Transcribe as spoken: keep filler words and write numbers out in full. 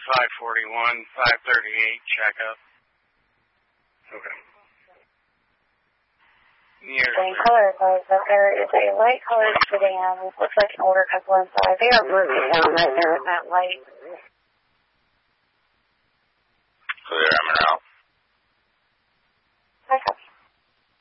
five forty-one, five thirty-eight checkup. Okay. Years Same color, but there is a light colored sedan. This looks like an older couple inside. They are moving down right there at that light.